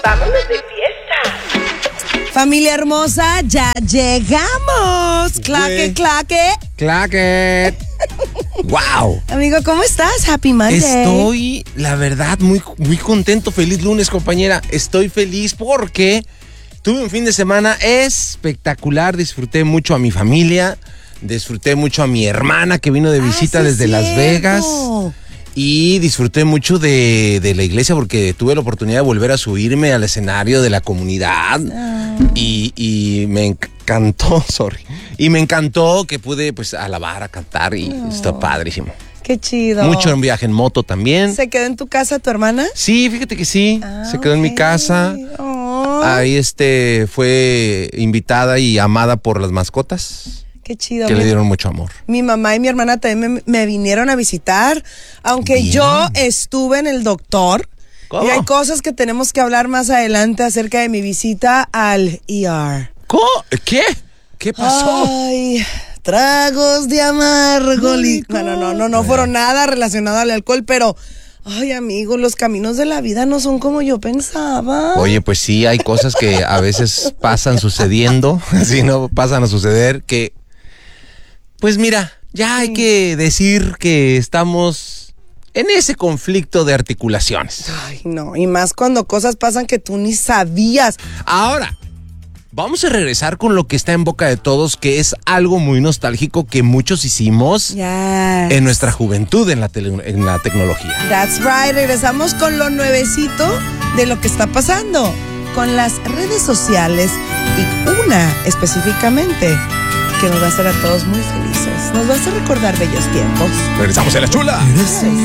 Vámonos de fiesta. Familia hermosa, ya llegamos. Claque, claque. Claque. Wow. Amigo, ¿cómo estás? Happy Monday. Estoy, la verdad, muy contento. Feliz lunes, compañera. Estoy feliz porque tuve un fin de semana espectacular. Disfruté mucho a mi familia. Disfruté mucho a mi hermana que vino de visita sí, desde Las Vegas. cierto. Y disfruté mucho de la iglesia porque tuve la oportunidad de volver a subirme al escenario de la comunidad. Y me encantó, Y me encantó que pude pues alabar, a cantar y está padrísimo. Qué chido. Mucho en viaje en moto también. ¿Se quedó en tu casa tu hermana? Sí, fíjate que sí. Se quedó en mi casa. Oh, Ahí fue invitada y amada por las mascotas. qué chido. Que le dieron mucho amor. Mi mamá y mi hermana también me vinieron a visitar, aunque Bien. yo estuve en el doctor. ¿Cómo? Y hay cosas que tenemos que hablar más adelante acerca de mi visita al ER. ¿Cómo? ¿Qué? ¿Qué pasó? Ay, tragos de amargo. No fueron nada relacionado al alcohol, pero, ay, amigo, los caminos de la vida no son como yo pensaba. Oye, pues sí, hay cosas que a veces pasan sucediendo, si no pasan a suceder, que, pues mira, ya hay que decir que estamos en ese conflicto de articulaciones. Ay, no, y más cuando cosas pasan que tú ni sabías. Ahora, vamos a regresar con lo que está en boca de todos, que es algo muy nostálgico que muchos hicimos en nuestra juventud en la tecnología. That's right, regresamos con lo nuevecito de lo que está pasando con las redes sociales y una específicamente que nos va a hacer a todos muy felices. Nos va a hacer recordar bellos tiempos. Regresamos a La Chula.